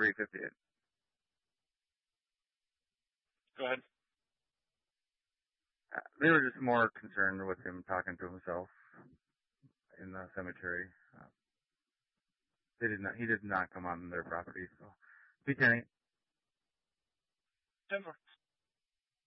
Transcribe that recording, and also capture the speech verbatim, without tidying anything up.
three fifty-eight. Go ahead. Uh, they were just more concerned with him talking to himself in the cemetery. Uh, they did not. He did not come on their property. So, P ten. Ten more.